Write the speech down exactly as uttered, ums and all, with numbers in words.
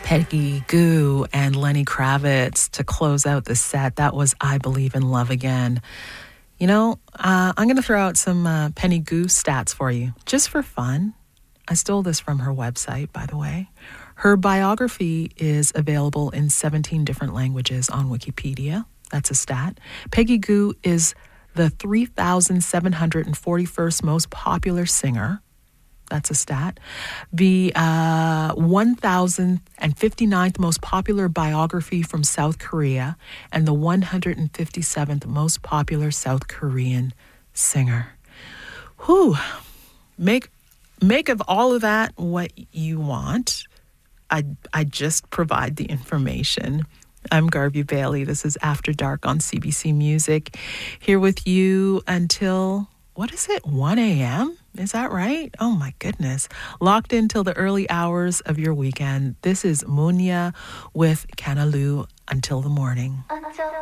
Peggy Gou and Lenny Kravitz to close out the set. That was I Believe in Love Again. You know, uh, I'm going to throw out some uh, Penny Gou stats for you, just for fun. I stole this from her website, by the way. Her biography is available in seventeen different languages on Wikipedia. That's a stat. Peggy Gou is the three thousand seven hundred forty-first most popular singer. That's a stat. The uh, one thousand fifty-ninth most popular biography from South Korea, and the one hundred fifty-seventh most popular South Korean singer. Whew. Make, make of all of that what you want. I, I just provide the information. I'm Garvey Bailey. This is After Dark on C B C Music. Here with you until, what is it, one a.m.? Is that right? Oh my goodness. Locked in till the early hours of your weekend. This is Munya with Kanalu until the morning. Until